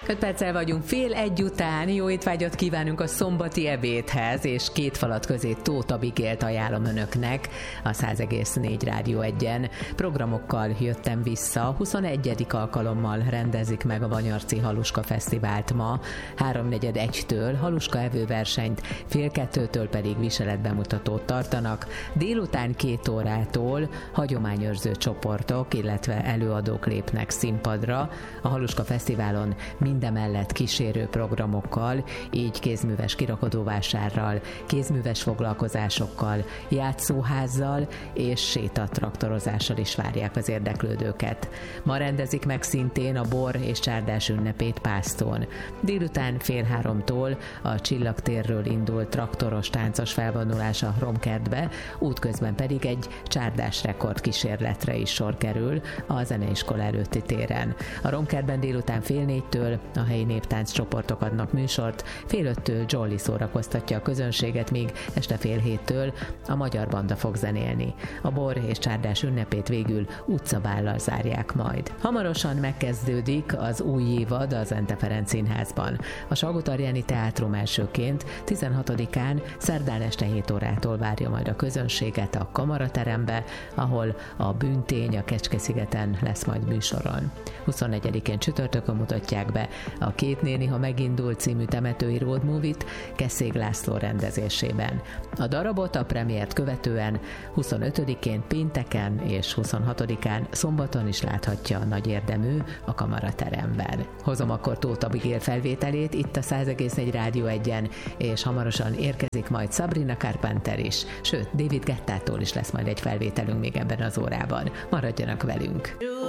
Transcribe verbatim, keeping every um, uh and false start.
Öt perccel vagyunk fél egy után, jó étvágyat kívánunk a szombati ebédhez, és két falat közé Tóth Abigail ajánlom önöknek a száz egész négy Rádió egyen. Programokkal jöttem vissza, huszonegyedik alkalommal rendezik meg a Banyarci Haluska Fesztivált ma, háromnegyed egytől haluska evőversenyt, fél kettőtől pedig viseletbemutatót tartanak, délután két órától hagyományőrző csoportok, illetve előadók lépnek színpadra. A Haluska Fesztiválon mindemellett kísérő programokkal, így kézműves kirakodóvásárral, kézműves foglalkozásokkal, játszóházzal és sétatraktorozással is várják az érdeklődőket. Ma rendezik meg szintén a bor és csárdás ünnepét Pásztón. Délután fél háromtól a Csillagtérről indult traktoros táncos felvonulás a Romkertbe, útközben pedig egy csárdás rekordkísérletre is sor kerül a zeneiskola előtti téren. A Romkertben délután fél négytől a helyi néptánc csoportok adnak műsort, fél öttől Jolly szórakoztatja a közönséget, míg este fél héttől a Magyar Banda fog zenélni. A bor és csárdás ünnepét végül utcabállal zárják majd. Hamarosan megkezdődik az új évad az Ente Ferenc Színházban. A Salgótarjáni Teátrum elsőként tizenhatodikán szerdán este hét órától várja majd a közönséget a Kamaraterembe, ahol a Bűntény a Kecske-szigeten lesz majd műsoron. huszonnegyedikén csütörtökön mutatják be a Két néni, ha megindul című temetői road movie-t Keszég László rendezésében. A darabot a premiért követően huszonötödikén pénteken és huszonhatodikán szombaton is láthatja a nagy érdemű a Kamarateremben. Hozom akkor Tóth Abigail felvételét itt a száz egész négy Rádió egyen, és hamarosan érkezik majd Sabrina Carpenter is, sőt David Guettától is lesz majd egy felvételünk még ebben az órában. Maradjanak velünk!